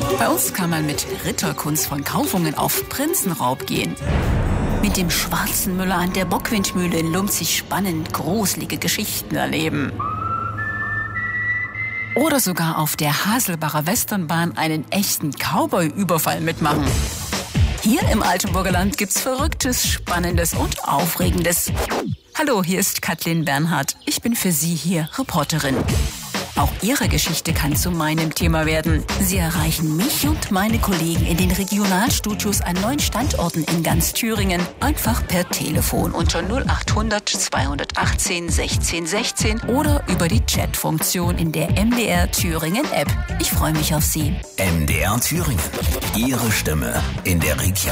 Bei uns kann man mit Ritterkunst von Kaufungen auf Prinzenraub gehen. Mit dem schwarzen Müller an der Bockwindmühle in Lumpzig spannend gruselige Geschichten erleben. Oder sogar auf der Haselbacher Westernbahn einen echten Cowboy-Überfall mitmachen. Hier im Altenburger Land gibt's Verrücktes, Spannendes und Aufregendes. Hallo, hier ist Kathleen Bernhard. Ich bin für Sie hier Reporterin. Auch Ihre Geschichte kann zu meinem Thema werden. Sie erreichen mich und meine Kollegen in den Regionalstudios an 9 Standorten in ganz Thüringen. Einfach per Telefon unter 0800 218 16 16 oder über die Chatfunktion in der MDR Thüringen App. Ich freue mich auf Sie. MDR Thüringen. Ihre Stimme in der Region.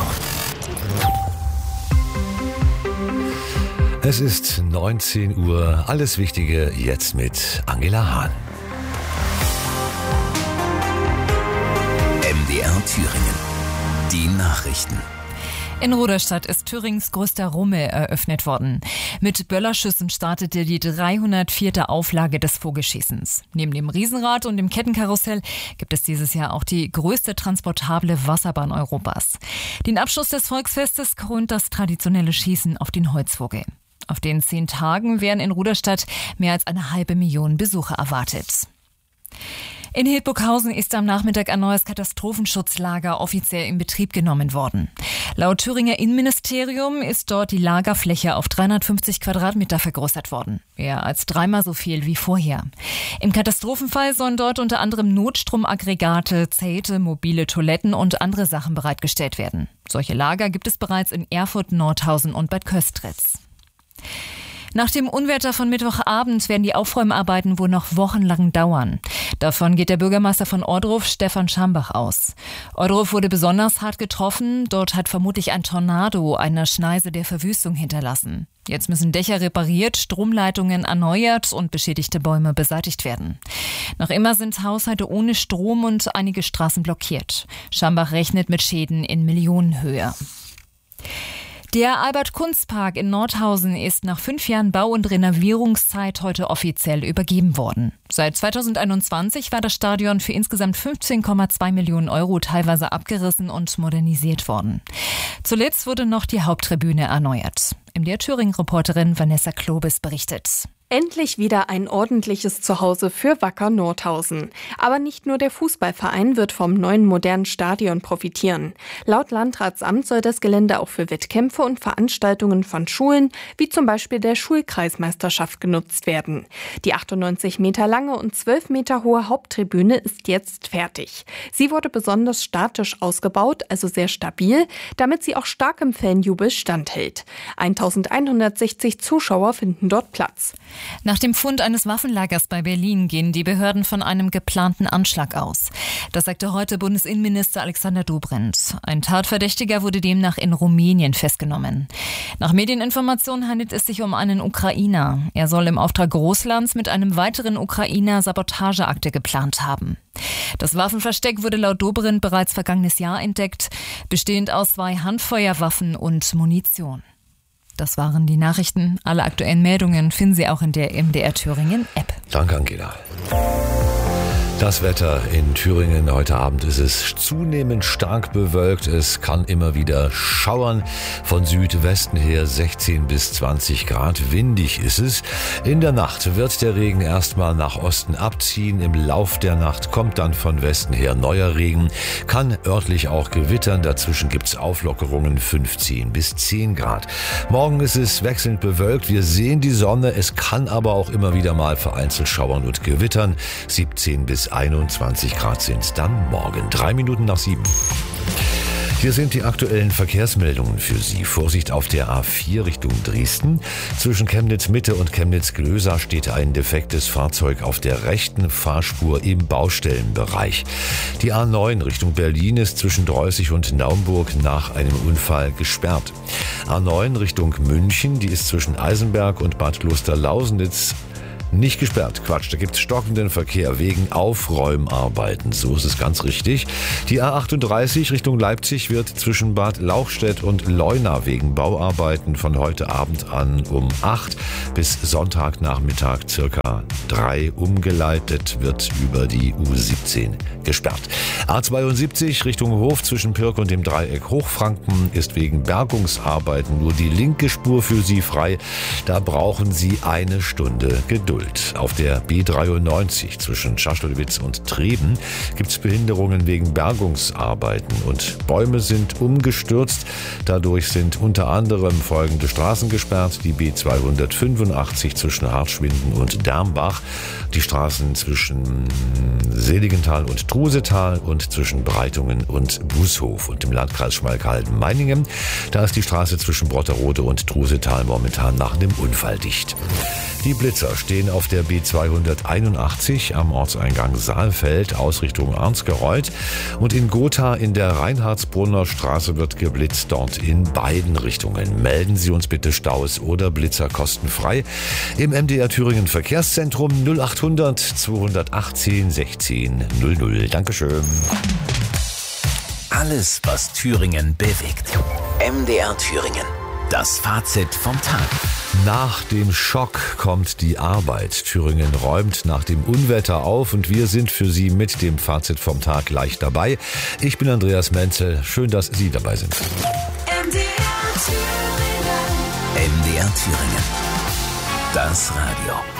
Es ist 19 Uhr. Alles Wichtige jetzt mit Angela Hahn. MDR Thüringen. Die Nachrichten. In Ruderstadt ist Thürings größter Rummel eröffnet worden. Mit Böllerschüssen startete die 304. Auflage des Vogelschießens. Neben dem Riesenrad und dem Kettenkarussell gibt es dieses Jahr auch die größte transportable Wasserbahn Europas. Den Abschluss des Volksfestes krönt das traditionelle Schießen auf den Holzvogel. Auf den 10 Tagen werden in Ruderstadt mehr als 500.000 Besucher erwartet. In Hildburghausen ist am Nachmittag ein neues Katastrophenschutzlager offiziell in Betrieb genommen worden. Laut Thüringer Innenministerium ist dort die Lagerfläche auf 350 Quadratmeter vergrößert worden. Mehr als 3-mal so viel wie vorher. Im Katastrophenfall sollen dort unter anderem Notstromaggregate, Zelte, mobile Toiletten und andere Sachen bereitgestellt werden. Solche Lager gibt es bereits in Erfurt, Nordhausen und Bad Köstritz. Nach dem Unwetter von Mittwochabend werden die Aufräumarbeiten wohl noch wochenlang dauern. Davon geht der Bürgermeister von Ohrdruf, Stefan Schambach, aus. Ohrdruf wurde besonders hart getroffen. Dort hat vermutlich ein Tornado eine Schneise der Verwüstung hinterlassen. Jetzt müssen Dächer repariert, Stromleitungen erneuert und beschädigte Bäume beseitigt werden. Noch immer sind Haushalte ohne Strom und einige Straßen blockiert. Schambach rechnet mit Schäden in Millionenhöhe. Der Albert-Kunst-Park in Nordhausen ist nach 5 Jahren Bau- und Renovierungszeit heute offiziell übergeben worden. Seit 2021 war das Stadion für insgesamt 15,2 Millionen Euro teilweise abgerissen und modernisiert worden. Zuletzt wurde noch die Haupttribüne erneuert. MDR Thüringen-Reporterin Vanessa Klobis berichtet. Endlich wieder ein ordentliches Zuhause für Wacker Nordhausen. Aber nicht nur der Fußballverein wird vom neuen modernen Stadion profitieren. Laut Landratsamt soll das Gelände auch für Wettkämpfe und Veranstaltungen von Schulen, wie zum Beispiel der Schulkreismeisterschaft, genutzt werden. Die 98 Meter lange und 12 Meter hohe Haupttribüne ist jetzt fertig. Sie wurde besonders statisch ausgebaut, also sehr stabil, damit sie auch starkem Fanjubel standhält. 1160 Zuschauer finden dort Platz. Nach dem Fund eines Waffenlagers bei Berlin gehen die Behörden von einem geplanten Anschlag aus. Das sagte heute Bundesinnenminister Alexander Dobrindt. Ein Tatverdächtiger wurde demnach in Rumänien festgenommen. Nach Medieninformationen handelt es sich um einen Ukrainer. Er soll im Auftrag Russlands mit einem weiteren Ukrainer Sabotageakte geplant haben. Das Waffenversteck wurde laut Dobrindt bereits vergangenes Jahr entdeckt, bestehend aus 2 Handfeuerwaffen und Munition. Das waren die Nachrichten. Alle aktuellen Meldungen finden Sie auch in der MDR Thüringen App. Danke, Angela. Das Wetter in Thüringen. Heute Abend ist es zunehmend stark bewölkt. Es kann immer wieder schauern. Von Südwesten her 16 bis 20 Grad. Windig ist es. In der Nacht wird der Regen erstmal nach Osten abziehen. Im Lauf der Nacht kommt dann von Westen her neuer Regen. Kann örtlich auch gewittern. Dazwischen gibt's Auflockerungen 15 bis 10 Grad. Morgen ist es wechselnd bewölkt. Wir sehen die Sonne. Es kann aber auch immer wieder mal vereinzelt schauern und gewittern. 17 bis 21 Grad sind dann morgen. 3 Minuten nach 7. Hier sind die aktuellen Verkehrsmeldungen für Sie. Vorsicht auf der A4 Richtung Dresden. Zwischen Chemnitz Mitte und Chemnitz Glösa steht ein defektes Fahrzeug auf der rechten Fahrspur im Baustellenbereich. Die A9 Richtung Berlin ist zwischen Dreußig und Naumburg nach einem Unfall gesperrt. A9 Richtung München, die ist zwischen Eisenberg und Bad Klosterlausnitz Nicht gesperrt, Quatsch, da gibt es stockenden Verkehr wegen Aufräumarbeiten. So ist es ganz richtig. Die A38 Richtung Leipzig wird zwischen Bad Lauchstädt und Leuna wegen Bauarbeiten von heute Abend an um 8 bis Sonntagnachmittag circa 3 umgeleitet, wird über die U17 gesperrt. A72 Richtung Hof zwischen Pirk und dem Dreieck Hochfranken ist wegen Bergungsarbeiten nur die linke Spur für Sie frei. Da brauchen Sie eine Stunde Geduld. Auf der B93 zwischen Schaschlewitz und Treben gibt es Behinderungen wegen Bergungsarbeiten und Bäume sind umgestürzt. Dadurch sind unter anderem folgende Straßen gesperrt: die B285 zwischen Hartschwinden und Dermbach, die Straßen zwischen Seligenthal und Trusetal und zwischen Breitungen und Bushof. Und im Landkreis Schmalkalden-Meiningen, da ist die Straße zwischen Brotterode und Trusetal momentan nach einem Unfall dicht. Die Blitzer stehen auf der B281 am Ortseingang Saalfeld, Ausrichtung Arnsgereuth, und in Gotha in der Reinhardsbrunner Straße wird geblitzt, dort in beiden Richtungen. Melden Sie uns bitte Staus oder Blitzer kostenfrei im MDR Thüringen Verkehrszentrum 0800 218 16 00. Dankeschön. Alles, was Thüringen bewegt. MDR Thüringen. Das Fazit vom Tag. Nach dem Schock kommt die Arbeit. Thüringen räumt nach dem Unwetter auf und wir sind für Sie mit dem Fazit vom Tag gleich dabei. Ich bin Andreas Menzel. Schön, dass Sie dabei sind. MDR Thüringen. Das Radio.